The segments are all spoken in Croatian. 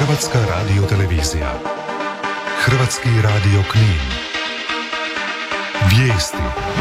Hrvatska radiotelevizija. Hrvatski radio Knin. Vijesti.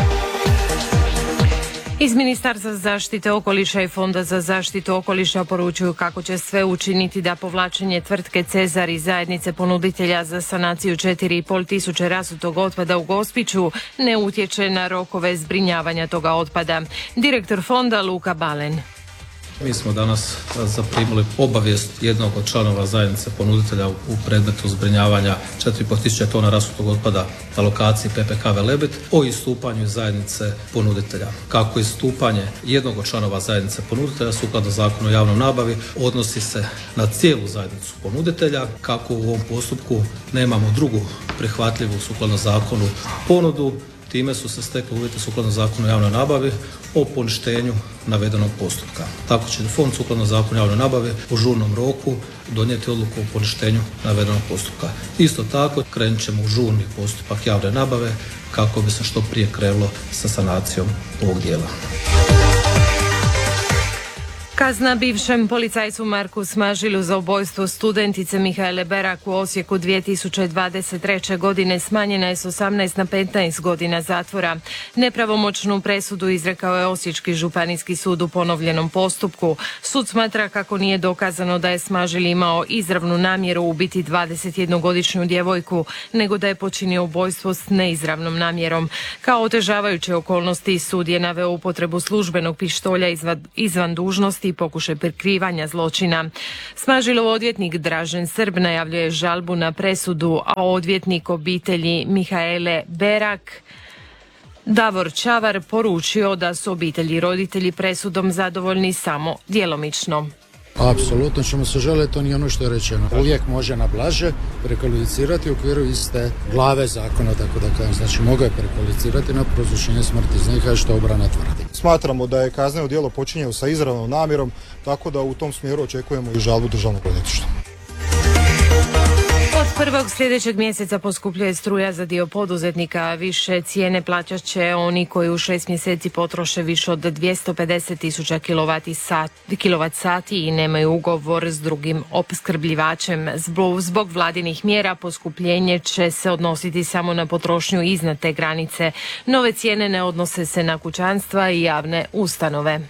Iz Ministarstva zaštite okoliša i Fonda za zaštitu okoliša poručuju kako će sve učiniti da povlačenje tvrtke Cezar i zajednice ponuditelja za sanaciju 4,5 tisuće rasutog otpada u Gospiću ne utječe na rokove zbrinjavanja toga otpada. Direktor fonda Luka Balen. Mi smo danas zaprimili obavijest jednog od članova zajednice ponuditelja u predmetu zbrinjavanja 4,5 tisuća tona rasutog otpada na lokaciji PPK Velebit o istupanju zajednice ponuditelja. Kako istupanje jednog od članova zajednice ponuditelja sukladno Zakonu o javnoj nabavi odnosi se na cijelu zajednicu ponuditelja, kako u ovom postupku nemamo drugu prihvatljivu sukladno zakonu ponudu, time su se stekli uvjeti sukladno Zakonu o javnoj nabavi o poništenju navedenog postupka. Tako će fond sukladno Zakonu o javnoj nabavi u žurnom roku donijeti odluku o poništenju navedenog postupka. Isto tako krenut ćemo u žurni postupak javne nabave kako bi se što prije krenulo sa sanacijom ovog dijela. Kazna bivšem policajcu Marku Smažilu za ubojstvo studentice Mihaele Berak u Osijeku 2023. godine smanjena je s 18 na 15 godina zatvora. Nepravomoćnu presudu izrekao je Osječki županijski sud u ponovljenom postupku. Sud smatra kako nije dokazano da je Smažil imao izravnu namjeru ubiti 21-godišnju djevojku, nego da je počinio ubojstvo s neizravnom namjerom. Kao otežavajuće okolnosti sud je naveo upotrebu službenog pištolja izvan dužnosti i pokušaj prikrivanja zločina. Smažilov odvjetnik Dražen Srb najavljuje žalbu na presudu, a odvjetnik obitelji Mihaele Berak Davor Čavar poručio da su obitelji i roditelji presudom zadovoljni samo djelomično. Apsolutno ćemo se želiti, to nije ono što je rečeno. Uvijek može na blaže prekvalificirati u okviru iste glave zakona, tako da kažem. Znači, mogu je prekvalificirati na prouzročenje smrti znaka što obrana tvrdi. Smatramo da je kazneno djelo počinjeno sa izravnom namjerom, tako da u tom smjeru očekujemo i žalbu Državnog odvjetništva. Od 1. sljedećeg mjeseca poskupljuje struja za dio poduzetnika, više cijene plaćat će oni koji u 6 mjeseci potroše više od 250.000 kWh i nemaju ugovor s drugim opskrbljivačem. Zbog vladinih mjera poskupljenje će se odnositi samo na potrošnju iznad te granice. Nove cijene ne odnose se na kućanstva i javne ustanove.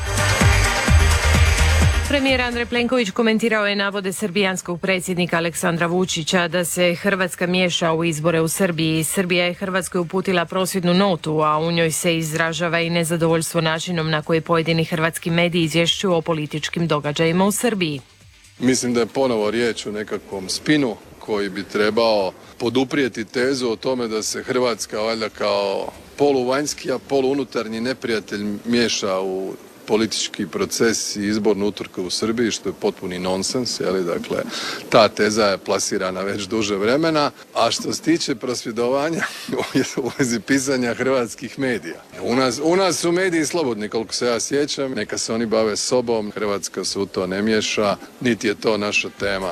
Premijer Andrej Plenković komentirao je navode srbijanskog predsjednika Aleksandra Vučića da se Hrvatska miješa u izbore u Srbiji. Srbija je Hrvatskoj uputila prosvjednu notu, a u njoj se izražava i nezadovoljstvo načinom na koji pojedini hrvatski mediji izvješćuju o političkim događajima u Srbiji. Mislim da je ponovo riječ o nekakvom spinu koji bi trebao poduprijeti tezu o tome da se Hrvatska valjda kao poluvanjski, a poluunutarnji neprijatelj miješa u politički proces i izbornu utrku u Srbiji, što je potpuni nonsens, dakle, ta teza je plasirana već duže vremena. A što se tiče prosvjedovanja u vezi pisanja hrvatskih medija, u nas su mediji slobodni, koliko se ja sjećam, neka se oni bave sobom, Hrvatska se u to ne miješa, niti je to naša tema.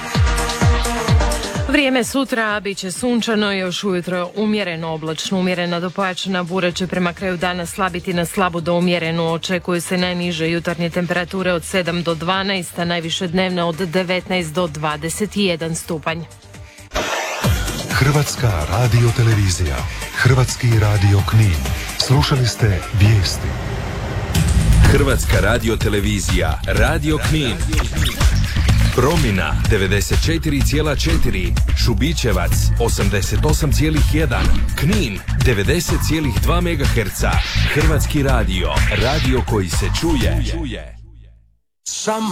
Vrijeme sutra bit će sunčano, još ujutro umjereno oblačno, umjerena do pojačana bura će prema kraju dana slabiti na slabu do umjerenu. Očekuju se najniže jutarnje temperature od 7 do 12, a najviše dnevne od 19 do 21 stupanj. Hrvatska radiotelevizija. Hrvatski radio Knin. Slušali ste vijesti. Hrvatska radiotelevizija, Radio Knin. Promina 94,4, Šubićevac 88,1, Knin 90,2 MHz, Hrvatski radio, radio koji se čuje.